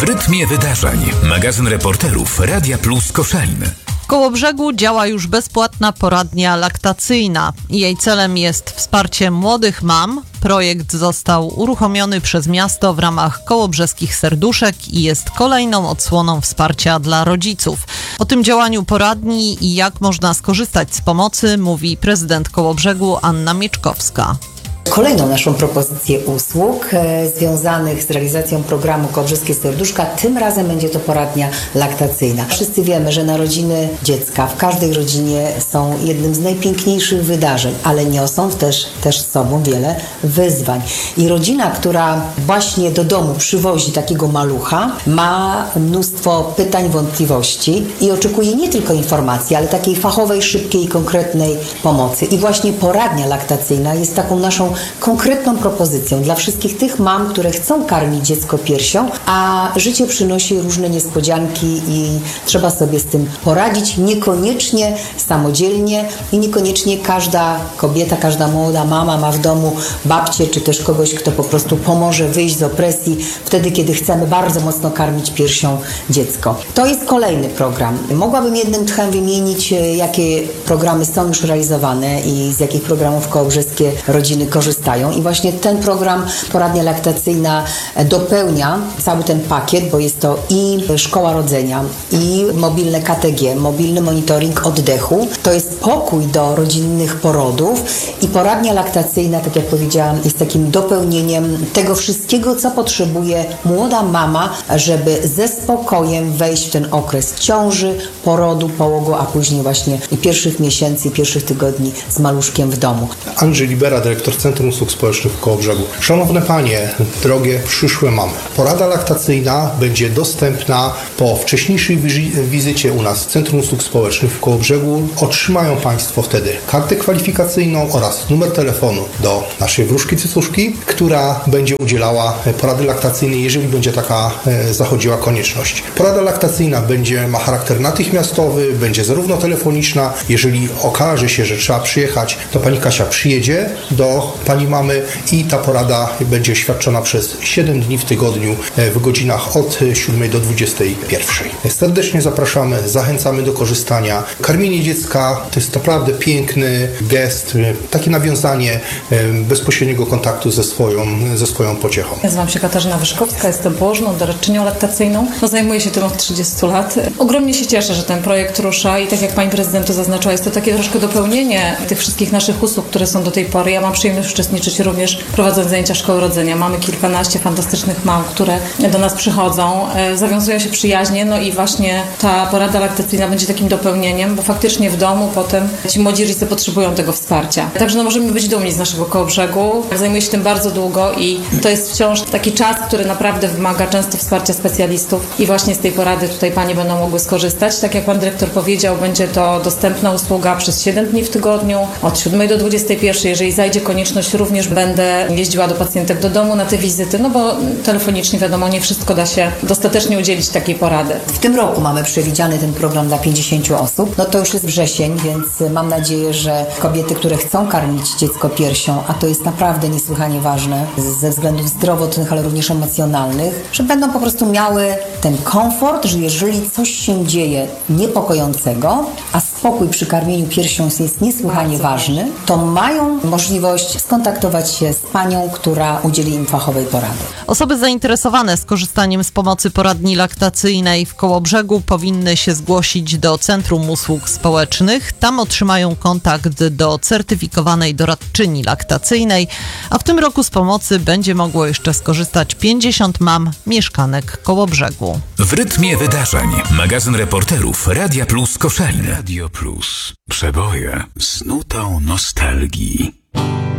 W rytmie wydarzeń. Magazyn reporterów Radia Plus Koszalin. W Kołobrzegu działa już bezpłatna poradnia laktacyjna. Jej celem jest wsparcie młodych mam. Projekt został uruchomiony przez miasto w ramach kołobrzeskich serduszek i jest kolejną odsłoną wsparcia dla rodziców. O tym działaniu poradni i jak można skorzystać z pomocy mówi prezydent Kołobrzegu Anna Mieczkowska. Kolejną naszą propozycję usług związanych z realizacją programu Kołobrzeskie Serduszka, tym razem będzie to poradnia laktacyjna. Wszyscy wiemy, że narodziny dziecka w każdej rodzinie są jednym z najpiękniejszych wydarzeń, ale niosą też z sobą wiele wyzwań. I rodzina, która właśnie do domu przywozi takiego malucha, ma mnóstwo pytań, wątpliwości i oczekuje nie tylko informacji, ale takiej fachowej, szybkiej i konkretnej pomocy. I właśnie poradnia laktacyjna jest taką naszą konkretną propozycją dla wszystkich tych mam, które chcą karmić dziecko piersią, a życie przynosi różne niespodzianki i trzeba sobie z tym poradzić, niekoniecznie samodzielnie i niekoniecznie każda kobieta, każda młoda mama ma w domu babcię, czy też kogoś, kto po prostu pomoże wyjść z opresji wtedy, kiedy chcemy bardzo mocno karmić piersią dziecko. To jest kolejny program. Mogłabym jednym tchem wymienić, jakie programy są już realizowane i z jakich programów kołobrzeskie rodziny korzystają. I właśnie ten program Poradnia Laktacyjna dopełnia cały ten pakiet, bo jest to i szkoła rodzenia, i mobilne KTG, mobilny monitoring oddechu. To jest pokój do rodzinnych porodów i poradnia laktacyjna, tak jak powiedziałam, jest takim dopełnieniem tego wszystkiego, co potrzebuje młoda mama, żeby ze spokojem wejść w ten okres ciąży, porodu, połogu, a później właśnie pierwszych miesięcy, pierwszych tygodni z maluszkiem w domu. Andrzej Libera, dyrektor Centrum Usług Społecznych w Kołobrzegu. Szanowne Panie, drogie przyszłe mamy, porada laktacyjna będzie dostępna po wcześniejszej wizycie u nas w Centrum Usług Społecznych w Kołobrzegu. Otrzymają Państwo wtedy kartę kwalifikacyjną oraz numer telefonu do naszej wróżki cycuszki, która będzie udzielała porady laktacyjnej, jeżeli będzie taka zachodziła konieczność. Porada laktacyjna ma charakter natychmiastowy, będzie zarówno telefoniczna, jeżeli okaże się, że trzeba przyjechać, to Pani Kasia przyjedzie do Pani mamy i ta porada będzie świadczona przez 7 dni w tygodniu w godzinach od 7 do 21. Serdecznie zapraszamy, zachęcamy do korzystania. Karmienie dziecka to jest naprawdę piękny gest, takie nawiązanie bezpośredniego kontaktu ze swoją pociechą. Nazywam się Katarzyna Wyszkowska, jestem położną, doradczynią laktacyjną. Zajmuję się tym od 30 lat. Ogromnie się cieszę, że ten projekt rusza i tak jak Pani Prezydent to zaznaczyła, jest to takie troszkę dopełnienie tych wszystkich naszych usług, które są do tej pory. Ja mam przyjemność uczestniczyć również prowadząc zajęcia szkoły rodzenia. Mamy kilkanaście fantastycznych mam, które do nas przychodzą, zawiązują się przyjaźnie, no i właśnie ta porada laktacyjna będzie takim dopełnieniem, bo faktycznie w domu potem ci młodzi rodzice potrzebują tego wsparcia. Także możemy być dumni z naszego Kołobrzegu. Zajmuję się tym bardzo długo i to jest wciąż taki czas, który naprawdę wymaga często wsparcia specjalistów i właśnie z tej porady tutaj Panie będą mogły skorzystać. Tak jak Pan Dyrektor powiedział, będzie to dostępna usługa przez 7 dni w tygodniu, od 7 do 21. Jeżeli zajdzie konieczność, również będę jeździła do pacjentek do domu na te wizyty, no bo telefonicznie wiadomo, nie wszystko da się dostatecznie udzielić takiej porady. W tym roku mamy przewidziany ten program dla 50 osób. No to już jest wrzesień, więc mam nadzieję, że kobiety, które chcą karmić dziecko piersią, a to jest naprawdę niesłychanie ważne ze względów zdrowotnych, ale również emocjonalnych, że będą po prostu miały ten komfort, że jeżeli coś się dzieje niepokojącego, a spokój przy karmieniu piersią jest niesłychanie ważny, to mają możliwość skontaktować się z panią, która udzieli im fachowej porady. Osoby zainteresowane skorzystaniem z pomocy poradni laktacyjnej w Kołobrzegu powinny się zgłosić do Centrum Usług Społecznych. Tam otrzymają kontakt do certyfikowanej doradczyni laktacyjnej, a w tym roku z pomocy będzie mogło jeszcze skorzystać 50 mam mieszkanek Kołobrzegu. W rytmie wydarzeń. Magazyn reporterów Radia Plus Koszalin. Radio Plus. Przeboje z nutą nostalgii.